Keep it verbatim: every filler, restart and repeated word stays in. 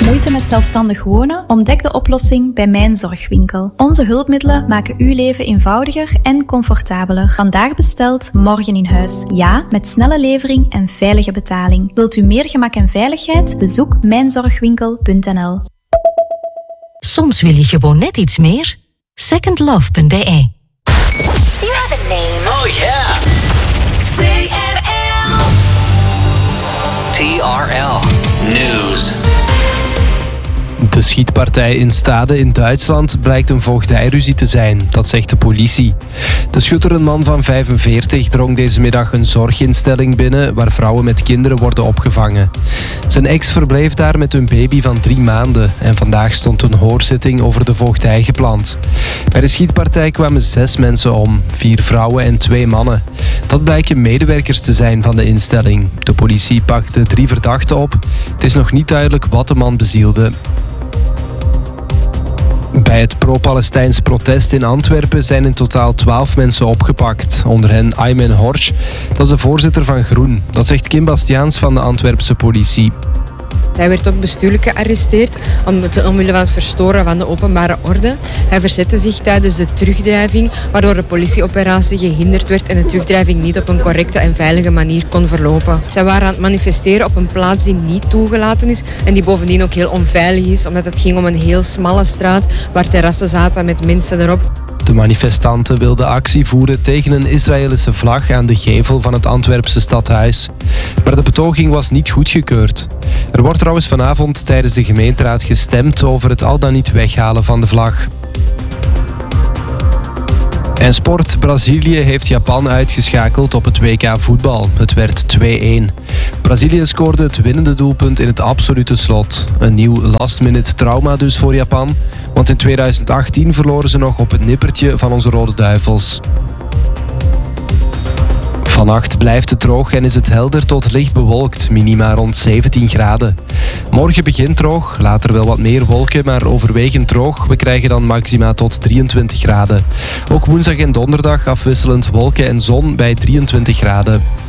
Moeite met zelfstandig wonen? Ontdek de oplossing bij Mijn Zorgwinkel. Onze hulpmiddelen maken uw leven eenvoudiger en comfortabeler. Vandaag besteld, morgen in huis. Ja, met snelle levering en veilige betaling. Wilt u meer gemak en veiligheid? Bezoek mijn zorgwinkel punt n l. Soms wil je gewoon net iets meer. second love punt b e. You have a name. Oh yeah. T R L. T R L News. De schietpartij in Stade in Duitsland blijkt een voogdijruzie te zijn, dat zegt de politie. De schutter, een man van vijfenveertig, drong deze middag een zorginstelling binnen waar vrouwen met kinderen worden opgevangen. Zijn ex verbleef daar met hun baby van drie maanden en vandaag stond een hoorzitting over de voogdij gepland. Bij de schietpartij kwamen zes mensen om, vier vrouwen en twee mannen. Dat blijken medewerkers te zijn van de instelling. De politie pakte drie verdachten op. Het is nog niet duidelijk wat de man bezielde. Bij het pro-Palestijns protest in Antwerpen zijn in totaal twaalf mensen opgepakt. Onder hen Aymen Horsch, dat is de voorzitter van Groen. Dat zegt Kim Bastiaans van de Antwerpse politie. Hij werd ook bestuurlijk gearresteerd omwille van het verstoren van de openbare orde. Hij verzette zich tijdens de terugdrijving, waardoor de politieoperatie gehinderd werd en de terugdrijving niet op een correcte en veilige manier kon verlopen. Zij waren aan het manifesteren op een plaats die niet toegelaten is en die bovendien ook heel onveilig is, omdat het ging om een heel smalle straat waar terrassen zaten met mensen erop. De manifestanten wilden actie voeren tegen een Israëlische vlag aan de gevel van het Antwerpse stadhuis. Maar de betoging was niet goedgekeurd. Er wordt trouwens vanavond tijdens de gemeenteraad gestemd over het al dan niet weghalen van de vlag. En sport. Brazilië heeft Japan uitgeschakeld op het W K voetbal. Het werd twee-een. Brazilië scoorde het winnende doelpunt in het absolute slot. Een nieuw last-minute trauma dus voor Japan. Want in tweeduizend achttien verloren ze nog op het nippertje van onze Rode Duivels. Vannacht blijft het droog en is het helder tot licht bewolkt, minima rond zeventien graden. Morgen begint droog, later wel wat meer wolken, maar overwegend droog. We krijgen dan maxima tot drieëntwintig graden. Ook woensdag en donderdag afwisselend wolken en zon bij drieëntwintig graden.